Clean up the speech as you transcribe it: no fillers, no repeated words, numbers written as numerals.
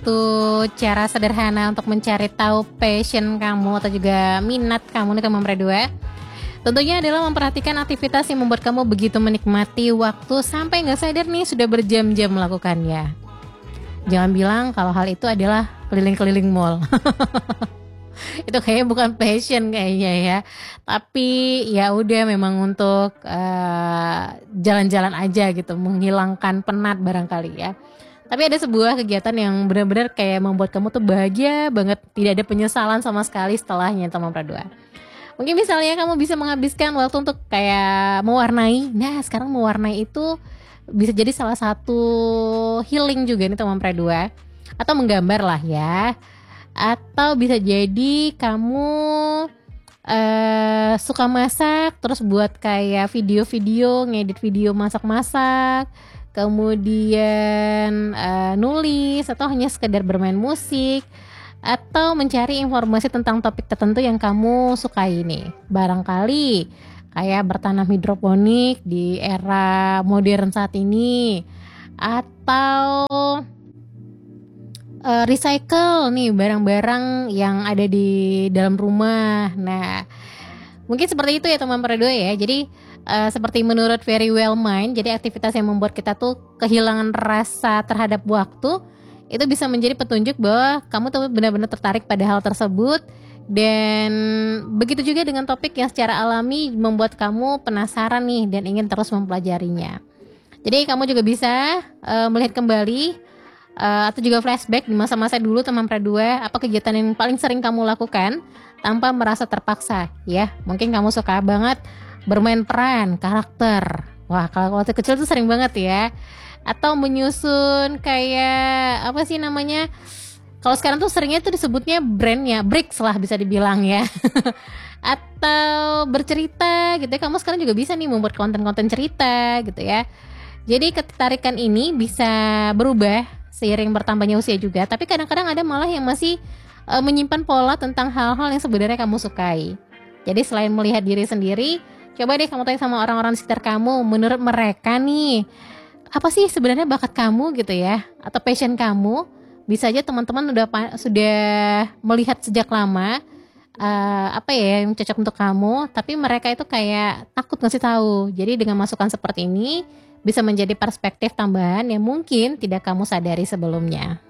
satu cara sederhana untuk mencari tahu passion kamu atau juga minat kamu nih teman berdua. Tentunya adalah memperhatikan aktivitas yang membuat kamu begitu menikmati waktu sampai nggak sadar nih sudah berjam-jam melakukannya. Jangan bilang kalau hal itu adalah keliling-keliling mall. Itu kayaknya bukan passion kayaknya ya. Tapi ya udah memang untuk jalan-jalan aja gitu, menghilangkan penat barangkali ya. Tapi ada sebuah kegiatan yang benar-benar kayak membuat kamu tuh bahagia banget, tidak ada penyesalan sama sekali setelahnya teman berdua. Mungkin misalnya kamu bisa menghabiskan waktu untuk kayak mewarnai. Nah, sekarang mewarnai itu bisa jadi salah satu healing juga nih teman berdua. Atau menggambar lah ya. Atau bisa jadi kamu suka masak, terus buat kayak video-video, ngedit video masak-masak, kemudian nulis, atau hanya sekedar bermain musik, atau mencari informasi tentang topik tertentu yang kamu sukai nih. Barangkali kayak bertanam hidroponik di era modern saat ini, atau recycle nih barang-barang yang ada di dalam rumah. Nah, mungkin seperti itu ya teman berdua ya. Jadi seperti menurut Very Well Mind, jadi aktivitas yang membuat kita tuh kehilangan rasa terhadap waktu itu bisa menjadi petunjuk bahwa kamu tuh benar-benar tertarik pada hal tersebut. Dan begitu juga dengan topik yang secara alami membuat kamu penasaran nih dan ingin terus mempelajarinya. Jadi kamu juga bisa melihat kembali atau juga flashback di masa-masa dulu teman berdua, apa kegiatan yang paling sering kamu lakukan tanpa merasa terpaksa ya. Mungkin kamu suka banget bermain peran karakter. Wah, kalau waktu kecil tuh sering banget ya. Atau menyusun kayak apa sih namanya? Kalau sekarang tuh seringnya tuh disebutnya brandnya Bricks lah bisa dibilang ya. Atau bercerita gitu ya. Kamu sekarang juga bisa nih membuat konten-konten cerita gitu ya. Jadi ketertarikan ini bisa berubah seiring bertambahnya usia juga. Tapi kadang-kadang ada malah yang masih menyimpan pola tentang hal-hal yang sebenarnya kamu sukai. Jadi selain melihat diri sendiri, coba deh kamu tanya sama orang-orang di sekitar kamu. Menurut mereka nih, apa sih sebenarnya bakat kamu gitu ya, atau passion kamu? Bisa aja teman-teman sudah melihat sejak lama apa ya yang cocok untuk kamu, tapi mereka itu kayak takut ngasih tahu. Jadi dengan masukan seperti ini bisa menjadi perspektif tambahan yang mungkin tidak kamu sadari sebelumnya.